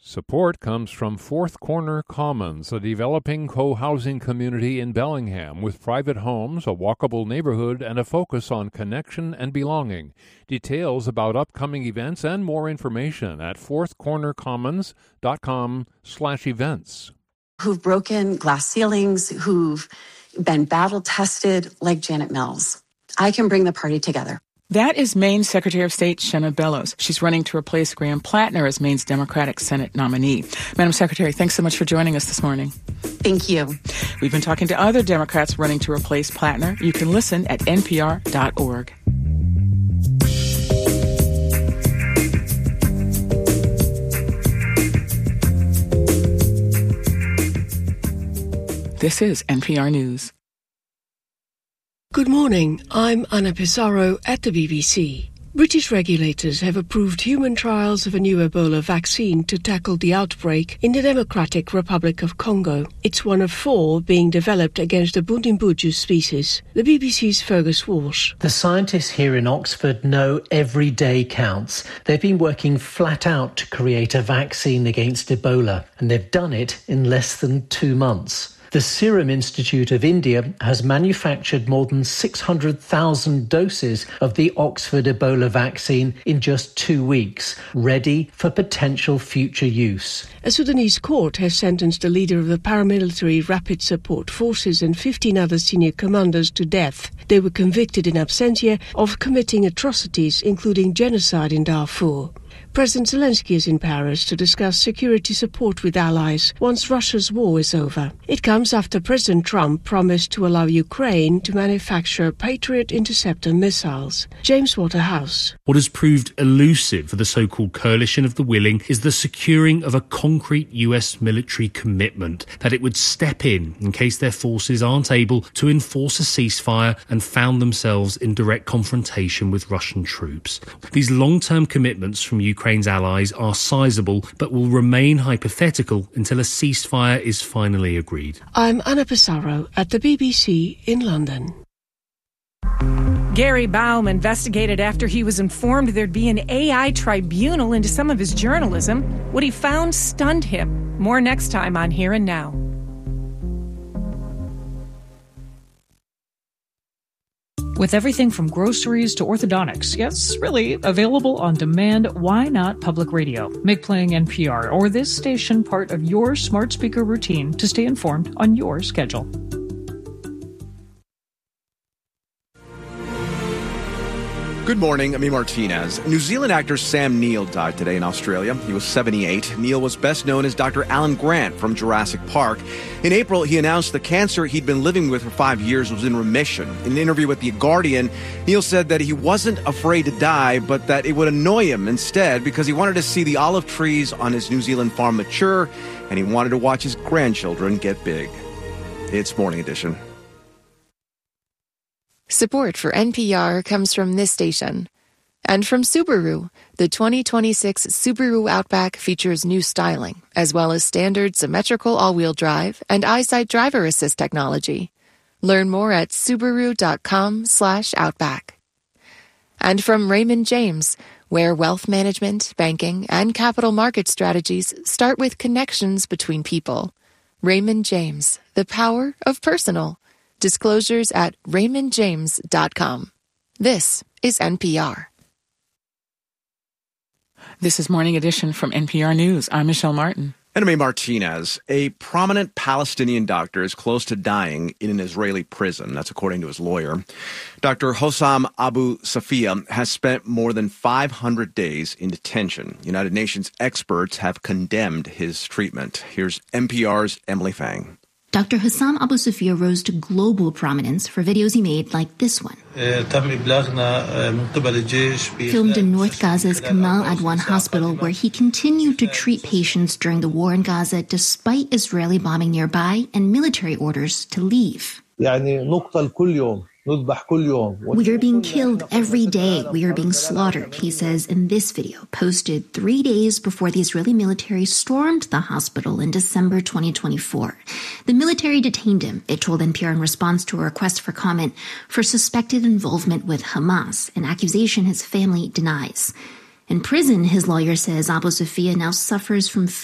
Support comes from Fourth Corner Commons, a developing co-housing community in Bellingham with private homes, a walkable neighborhood, and a focus on connection and belonging. Details about upcoming events and more information at fourthcornercommons.com/events. Who've broken glass ceilings, who've been battle-tested like Janet Mills. I can bring the party together. That is Maine Secretary of State Shenna Bellows. She's running to replace Graham Plattner as Maine's Democratic Senate nominee. Madam Secretary, thanks so much for joining us this morning. Thank you. We've been talking to other Democrats running to replace Plattner. You can listen at npr.org. This is NPR News. Good morning. I'm Anna Pissarro at the BBC. British regulators have approved human trials of a new Ebola vaccine to tackle the outbreak in the Democratic Republic of Congo. It's one of 4 being developed against the Bundibugyo species. The BBC's Fergus Walsh. The scientists here in Oxford know every day counts. They've been working flat out to create a vaccine against Ebola, and they've done it in less than 2 months. The Serum Institute of India has manufactured more than 600,000 doses of the Oxford Ebola vaccine in just 2 weeks, ready for potential future use. A Sudanese court has sentenced the leader of the paramilitary Rapid Support Forces and 15 other senior commanders to death. They were convicted in absentia of committing atrocities, including genocide in Darfur. President Zelensky is in Paris to discuss security support with allies once Russia's war is over. It comes after President Trump promised to allow Ukraine to manufacture Patriot interceptor missiles. James Waterhouse. What has proved elusive for the so-called coalition of the willing is the securing of a concrete US military commitment that it would step in case their forces aren't able to enforce a ceasefire and found themselves in direct confrontation with Russian troops. These long-term commitments from Ukraine's allies are sizable but will remain hypothetical until a ceasefire is finally agreed. I'm Anna Pissarro at the BBC in London. Gary Baum investigated after he was informed there'd be an AI tribunal into some of his journalism. What he found stunned him. More next time on Here and Now. With everything from groceries to orthodontics, yes, really, available on demand, why not public radio? Make playing NPR or this station part of your smart speaker routine to stay informed on your schedule. Good morning, I'm Martinez. New Zealand actor Sam Neill died today in Australia. He was 78. Neill was best known as Dr. Alan Grant from Jurassic Park. In April, he announced the cancer he'd been living with for 5 years was in remission. In an interview with The Guardian, Neill said that he wasn't afraid to die, but that it would annoy him instead because he wanted to see the olive trees on his New Zealand farm mature, and he wanted to watch his grandchildren get big. It's Morning Edition. Support for NPR comes from this station. And from Subaru, the 2026 Subaru Outback features new styling, as well as standard symmetrical all-wheel drive and EyeSight driver assist technology. Learn more at Subaru.com/Outback. And from Raymond James, where wealth management, banking, and capital market strategies start with connections between people. Raymond James, the power of personal. Disclosures at raymondjames.com. This is NPR. This is Morning Edition from NPR News. I'm Michelle Martin. And I'm Martinez. A prominent Palestinian doctor is close to dying in an Israeli prison. That's according to his lawyer. Dr. Hossam Abu Safia has spent more than 500 days in detention. United Nations experts have condemned his treatment. Here's NPR's Emily Fang. Dr. Hossam Abu Safia rose to global prominence for videos he made like this one. Filmed in North Gaza's Kamal Adwan Hospital, where he continued to treat patients during the war in Gaza despite Israeli bombing nearby and military orders to leave. We are being killed every day. We are being slaughtered, he says in this video, posted 3 days before the Israeli military stormed the hospital in December 2024. The military detained him, it told NPR in response to a request for comment, for suspected involvement with Hamas, an accusation his family denies. In prison, his lawyer says Abu Safia now suffers from